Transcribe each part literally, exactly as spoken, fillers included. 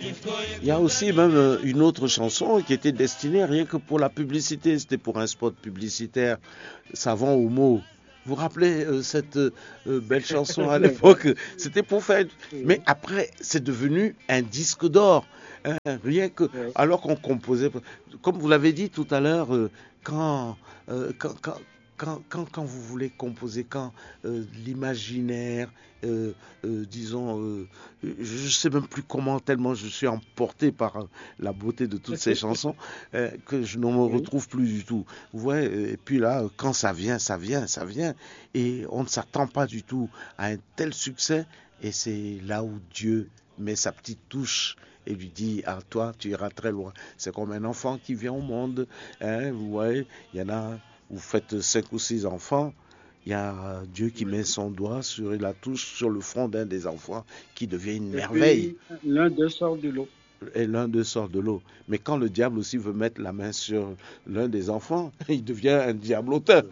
Il y a aussi même euh, une autre chanson qui était destinée rien que pour la publicité. C'était pour un spot publicitaire, Savon Homo. Vous vous rappelez euh, cette euh, belle chanson à l'époque? C'était pour faire... Mais après, c'est devenu un disque d'or. Hein, rien que... Alors qu'on composait... Comme vous l'avez dit tout à l'heure, euh, quand, euh, quand, quand, quand, quand, quand vous voulez composer, quand euh, l'imaginaire, euh, euh, disons, euh, je ne sais même plus comment, tellement je suis emporté par euh, la beauté de toutes ces chansons, euh, que je ne me retrouve plus du tout. Vous voyez, et puis là, quand ça vient, ça vient, ça vient, et on ne s'attend pas du tout à un tel succès, et c'est là où Dieu met sa petite touche et lui dit, ah toi, tu iras très loin. C'est comme un enfant qui vient au monde, hein, vous voyez, il y en a... Vous faites cinq ou six enfants, il y a Dieu qui met son doigt sur la touche sur le front d'un des enfants qui devient une Et merveille. puis, l'un d'eux sort de l'eau. Et l'un d'eux sort de l'eau. Mais quand le diable aussi veut mettre la main sur l'un des enfants, il devient un diablotin.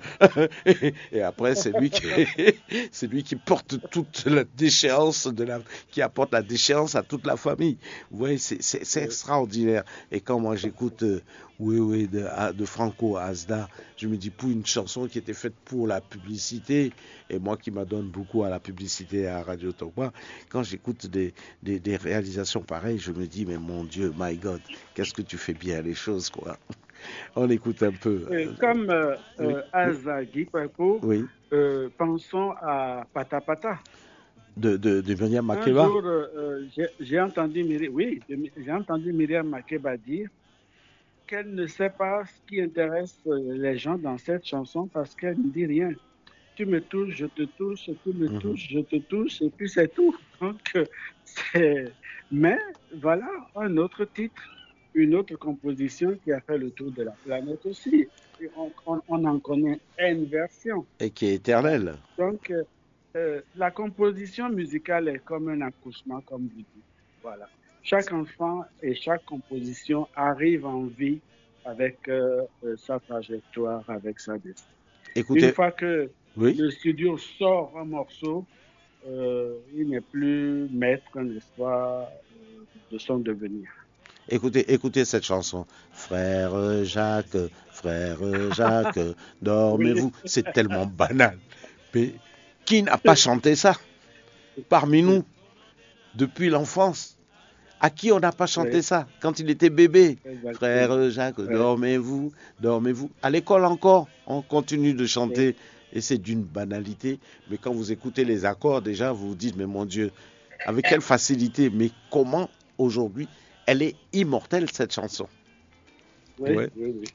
Et après, c'est lui qui, c'est lui qui porte toute la déchéance, de la, qui apporte la déchéance à toute la famille. Vous voyez, c'est, c'est, c'est extraordinaire. Et quand moi j'écoute euh, Oui, oui, de, de Franco Azda, je me dis, pour une chanson qui était faite pour la publicité, et moi qui m'adonne beaucoup à la publicité à Radio Tokwa, quand j'écoute des, des, des réalisations pareilles, je me dis, mais mon Dieu, my God, qu'est-ce que tu fais bien les choses, quoi. On écoute un peu. Et comme euh, oui. euh, Azda Guy Paco, oui. euh, pensons à Pata Pata. De, de, de Myriam Makeba. Un jour, euh, j'ai, j'ai entendu Myriam, oui, j'ai entendu Myriam Makeba dire qu'elle ne sait pas ce qui intéresse les gens dans cette chanson parce qu'elle ne dit rien. Tu me touches, je te touche, tu me mm-hmm. touches, je te touche, et puis c'est tout. Donc, c'est... Mais voilà un autre titre, une autre composition qui a fait le tour de la planète aussi. On, on, on en connaît une version. Et qui est éternelle. Donc, euh, la composition musicale est comme un accouchement, comme vous dites. Voilà. Chaque enfant et chaque composition arrive en vie avec euh, sa trajectoire, avec sa destinée. Écoutez, une fois que oui? le studio sort un morceau, euh, il n'est plus maître, n'est-ce pas, de son devenir. Écoutez, écoutez cette chanson. Frère Jacques, frère Jacques, dormez-vous. Oui. C'est tellement banal. Mais qui n'a pas chanté ça parmi nous depuis l'enfance? À qui on n'a pas chanté oui. ça quand il était bébé? Exactement. Frère Jacques, oui. dormez-vous, dormez-vous. À l'école encore, on continue de chanter oui. et c'est d'une banalité. Mais quand vous écoutez les accords, déjà, vous vous dites, mais mon Dieu, avec quelle facilité, mais comment aujourd'hui, elle est immortelle, cette chanson. Oui, ouais. oui, oui.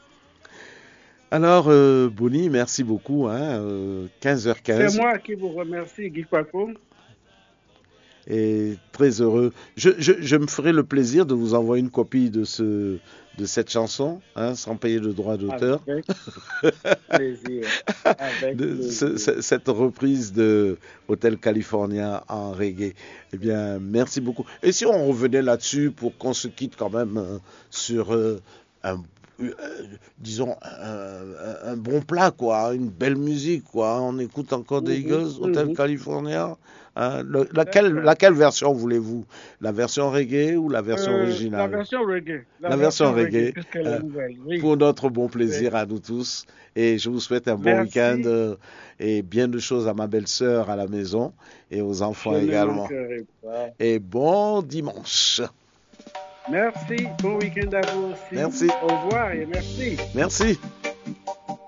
Alors, euh, Bonnie, merci beaucoup. Hein, euh, quinze heures quinze. C'est moi qui vous remercie, Guy Paco. Et très heureux. Je, je, je me ferai le plaisir de vous envoyer une copie de, ce, de cette chanson, hein, sans payer de droit d'auteur. Avec plaisir. Avec de, plaisir. Ce, cette reprise de Hotel California en reggae. Eh bien, merci beaucoup. Et si on revenait là-dessus pour qu'on se quitte quand même euh, sur euh, un Euh, disons un, un bon plat, quoi, une belle musique, quoi. On écoute encore des Eagles, mm-hmm. Hotel mm-hmm. California. Hein, le, laquelle, laquelle version voulez-vous? La version reggae ou la version euh, originale? La version reggae. La, la version, version reggae. reggae euh, nouvelle, oui. Pour notre bon plaisir oui. à nous tous. Et je vous souhaite un bon Merci. week-end euh, et bien de choses à ma belle-sœur à la maison et aux enfants je également. Et bon dimanche. Merci, bon week-end à vous aussi. Merci. Au revoir et merci. Merci.